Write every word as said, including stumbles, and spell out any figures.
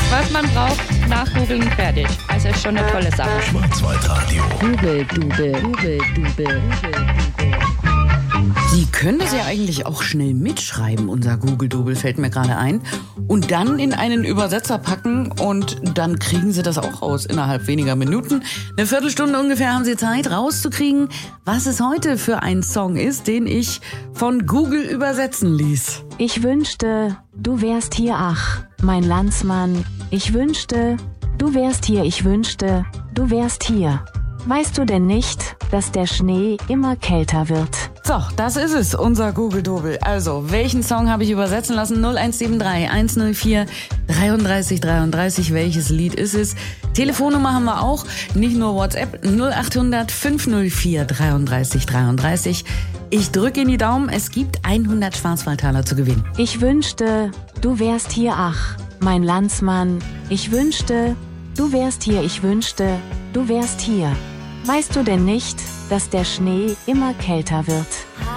Was man braucht, nachgoogeln, fertig. Also ist schon eine tolle Sache. Schwarzwaldradio. Google, Dube, Google, Dube, Google, Dube. Sie können das ja eigentlich auch schnell mitschreiben, unser Google-Double, fällt mir gerade ein. Und dann in einen Übersetzer packen und dann kriegen Sie das auch raus innerhalb weniger Minuten. Eine Viertelstunde ungefähr haben Sie Zeit rauszukriegen, was es heute für ein Song ist, den ich von Google übersetzen ließ. Ich wünschte, du wärst hier, ach, mein Landsmann. Ich wünschte, du wärst hier, ich wünschte, du wärst hier. Weißt du denn nicht, dass der Schnee immer kälter wird? So, das ist es, unser Google-Double. Also, welchen Song habe ich übersetzen lassen? null eins sieben drei eins null vier dreiunddreißig dreiunddreißig. Welches Lied ist es? Telefonnummer haben wir auch, nicht nur WhatsApp, null acht hundert fünf null vier dreiunddreißig dreiunddreißig. Ich drücke in die Daumen, es gibt hundert Schwarzwaldtaler zu gewinnen. Ich wünschte, du wärst hier, ach, mein Landsmann. Ich wünschte, du wärst hier, ich wünschte, du wärst hier. Weißt du denn nicht, dass der Schnee immer kälter wird?